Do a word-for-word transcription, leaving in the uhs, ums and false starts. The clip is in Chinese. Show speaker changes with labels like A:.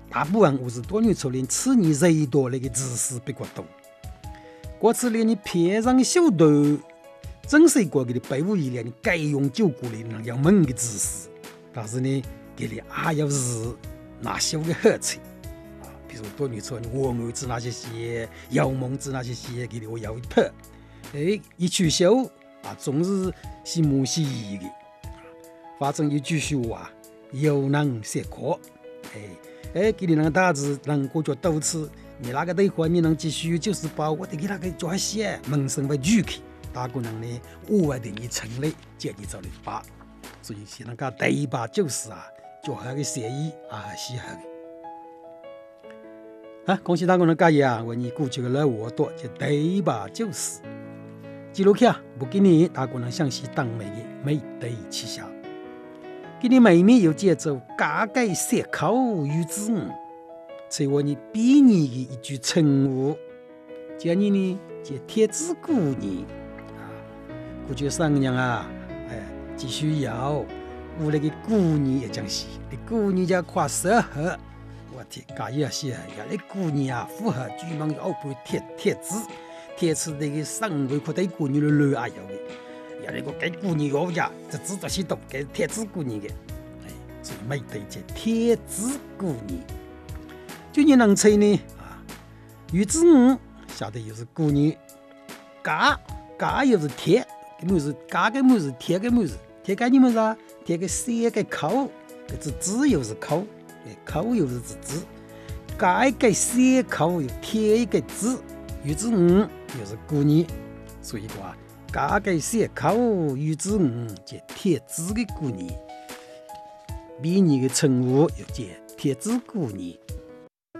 A: 大部分我是多年初连次年最多那个知识比较多。过次连你片上小头真是过给你百无一两，你该用九股里能要问的知识，但是呢，给你还要是哪些的好处啊？比如多年初你我儿子那些些，姚蒙子那些些，给你我要一套，哎，一取消啊，总是是没是意的，反正一句说话有能写课，哎哎，给你那个大字能过着多次。你那个对话你能继续就是把我的给那个抓写门生为举起，大可能呢我的你成立接你找你把，所以是那个对吧就是啊，就好个协议啊是好的。啊，恭喜大家能介意啊，为你过去的老话多就对吧就是。记录起啊，不给你大可能详细当美的美对气象，给你妹妹有节奏，加改写口语字母。在我你毕业的一句称呼，今年呢叫铁子姑娘啊，过去三年啊，哎，继续要我那个姑娘也讲是，你姑娘叫跨十合，我天，加一些呀，你姑娘啊符合专门要背铁铁子，铁子那个上位可对姑娘的热爱有的，呀那个给姑娘要呀，这知道是读给铁子姑娘的，哎，所以没得叫铁子姑娘。就你能吹呢啊？鱼子五晓得又是姑娘，嘎嘎又是铁，个么是嘎个么是铁个么是铁个你们啥？铁个写个口，个字字又是口，口又是字字，嘎一个写口又铁一个字，鱼子五又是姑娘，所以话嘎个写口鱼子五叫铁子的姑娘，比你的称呼又叫铁子姑娘。